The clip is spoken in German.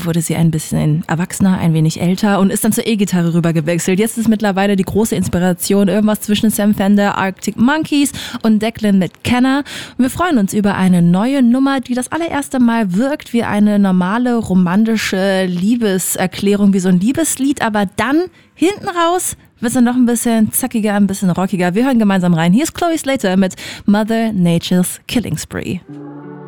wurde sie ein bisschen erwachsener, ein wenig älter und ist dann zur E-Gitarre rüber gewechselt. Jetzt ist mittlerweile die große Inspiration irgendwas zwischen Sam Fender, Arctic Monkeys und Declan McKenna. Und wir freuen uns über eine neue Nummer, die das allererste Mal wirkt wie eine normale romantische Liebeserklärung, wie so ein Liebeslied, aber dann hinten raus wird es noch ein bisschen zackiger, ein bisschen rockiger. Wir hören gemeinsam rein. Hier ist Chloe Slater mit Mother Nature's Killing Spree.